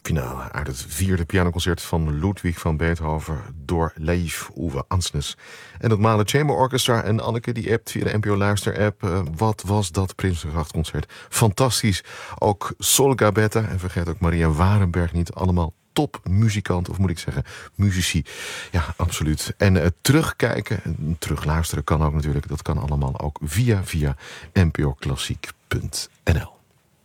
finale uit het 4e pianoconcert van Ludwig van Beethoven door Leif Ove Ansnes. En het Mahler Chamber Orchestra. En Anneke die appt via de NPO Luister-app. Wat was dat Prinsengrachtconcert? Fantastisch. Ook Sol Gabetta en vergeet ook Maria Warenberg niet. Allemaal topmuzikanten, of moet ik zeggen, muzici. Ja, absoluut. En terugkijken en terugluisteren kan ook natuurlijk. Dat kan allemaal ook via npoklassiek.nl.